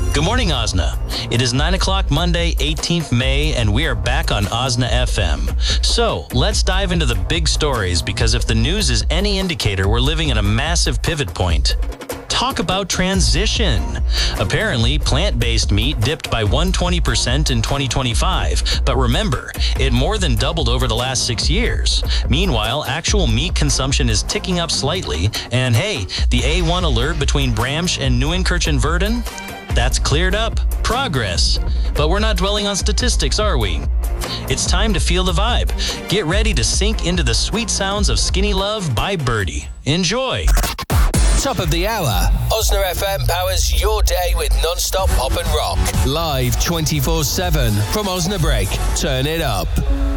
Good morning, Osna. It is 9 o'clock Monday, 18th May, and we are back on Osna FM. So, let's dive into the big stories, because if the news is any indicator, we're living at a massive pivot point. Talk about transition. Apparently, plant-based meat dipped by 120% in 2025. But remember, it more than doubled over the last 6 years. Meanwhile, actual meat consumption is ticking up slightly. And hey, the A1 alert between Bramsch and Nieuwenkirchen-Verden? That's cleared up. Progress. But we're not dwelling on statistics, are we? It's time to feel the vibe. Get ready to sink into the sweet sounds of Skinny Love by Birdie. Enjoy. Top of the hour. Osna FM powers your day with non-stop pop and rock. Live 24/7 from Osnabrück. Turn it up.